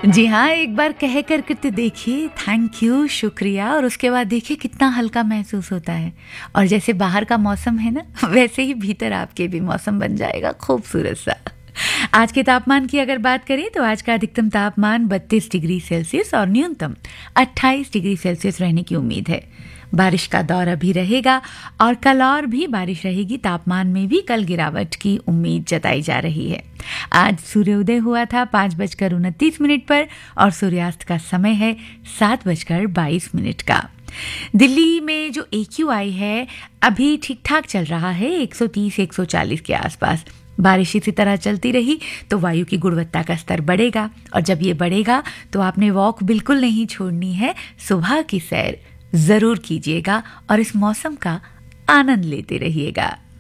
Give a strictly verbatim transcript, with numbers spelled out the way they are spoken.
जी हाँ, एक बार कह कर के देखिए थैंक यू, शुक्रिया, और उसके बाद देखिए कितना हल्का महसूस होता है। और जैसे बाहर का मौसम है ना, वैसे ही भीतर आपके भी मौसम बन जाएगा खूबसूरत सा। आज के तापमान की अगर बात करें तो आज का अधिकतम तापमान बत्तीस डिग्री सेल्सियस और न्यूनतम अट्ठाईस डिग्री सेल्सियस रहने की उम्मीद है। बारिश का दौर अभी रहेगा और कल और भी बारिश रहेगी। तापमान में भी कल गिरावट की उम्मीद जताई जा रही है। आज सूर्योदय हुआ था पाँच बजकर उनतीस मिनट पर और सूर्यास्त का समय है सात बजकर बाईस मिनट का। दिल्ली में जो ए क्यू आई है अभी ठीक ठाक चल रहा है, एक सौ तीस एक सौ चालीस के आसपास। बारिश इसी तरह चलती रही तो वायु की गुणवत्ता का स्तर बढ़ेगा, और जब ये बढ़ेगा तो आपने वॉक बिल्कुल नहीं छोड़नी है। सुबह की सैर जरूर कीजिएगा और इस मौसम का आनंद लेते रहिएगा।